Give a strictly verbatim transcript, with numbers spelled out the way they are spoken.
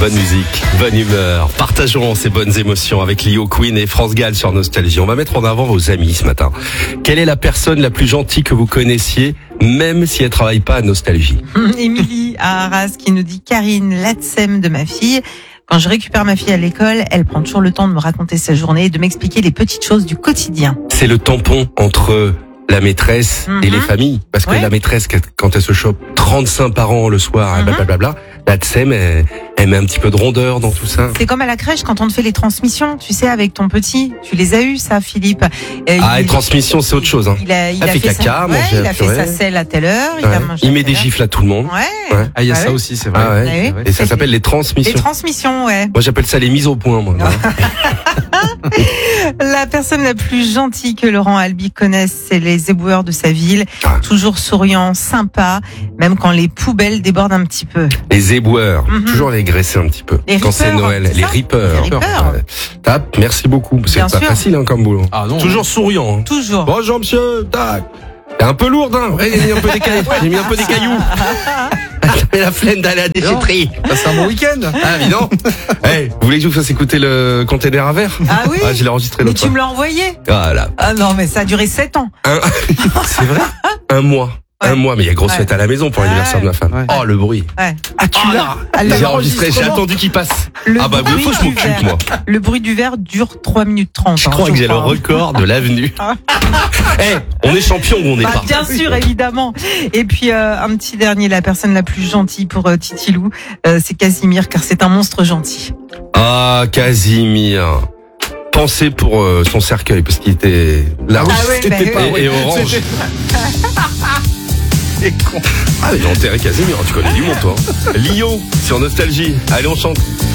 Bonne musique, bonne humeur. Partageons ces bonnes émotions avec Lio Queen et France Gall sur Nostalgie. On va mettre en avant vos amis ce matin. Quelle est la personne la plus gentille que vous connaissiez, même si elle travaille pas à Nostalgie? Émilie à Arras qui nous dit Karine, l'Atsem de ma fille. Quand je récupère ma fille à l'école, elle prend toujours le temps de me raconter sa journée et de m'expliquer les petites choses du quotidien. C'est le tampon entre la maîtresse Mm-hmm. et les familles. Parce que Ouais. la maîtresse, quand elle se chope trente-cinq parents le soir, Mm-hmm. blablabla, la tsem, elle, elle met un petit peu de rondeur dans tout ça. C'est comme à la crèche quand on te fait les transmissions, tu sais, avec ton petit. Tu les as eues, ça, Philippe. Euh, Ah, il- et transmission, c'est autre chose. Hein. Il a, il Elle a fait fait, caca, sa, manger ouais, à il a fait purée. sa selle à telle heure. Il, Ouais. a mangé Il à met telle des heure. gifles à tout le monde. Ouais. Ouais. Ah, il y a Ah ça ouais. aussi, c'est vrai. Ah ouais. Ah oui. Et ça s'appelle les Les transmissions. transmissions, ouais. Moi, j'appelle ça les mises au point, moi. La personne la plus gentille que Laurent Albi connaisse, c'est les éboueurs de sa ville. Ah. Toujours souriant, sympa, même quand les poubelles débordent un petit peu. Les éboueurs, Mhm. toujours les graisser un petit peu. Les Quand c'est rippers, Noël, c'est les ça rippers. Les rippers. Ouais. Tape, merci beaucoup. C'est Bien pas sûr. facile hein, comme boulot. Ah non. Toujours souriant. Hein. Toujours. Bonjour monsieur, tac. C'est un peu lourd, hein. Ouais, j'ai mis un peu des cailloux. J'ai mis un peu des cailloux. J'avais la flemme d'aller à la déchetterie. Passe un bon week-end. Ah, évidemment. Hey, vous voulez que je vous fasse écouter le container à verre? Ah oui. Ah, je l'ai enregistré Mais l'autre tu fois. me l'as envoyé. Voilà. Ah non, mais ça a duré sept ans. Un... C'est vrai? Un mois. Ouais. Un mois, mais il y a grosse Ouais. fête à la maison pour Ouais. l'anniversaire de ma femme. Ouais. Oh, le bruit. Ouais. Ah, tu Oh, l'as. là. Ah, J'ai enregistré, j'ai l'enregistrement. attendu qu'il passe. Le Ah bah, il bruit faut que je du m'occupe, verre. moi. Le bruit du verre dure trois minutes trente. Je hein, crois que j'ai le crois. record de l'avenue. Eh, on est champion ou on n'est Bah, pas? bien sûr, évidemment. Et puis euh, un petit dernier, la personne la plus gentille pour euh, Titilou, euh, c'est Casimir, car c'est un monstre gentil. Ah, Casimir. Pensez pour euh, son cercueil, parce qu'il était là. Ah ouais, bah et, oui. et orange. C'est con. Ah, mais j'ai enterré Casimir, tu connais du monde, toi. Lio, sur Nostalgie. Allez, on chante.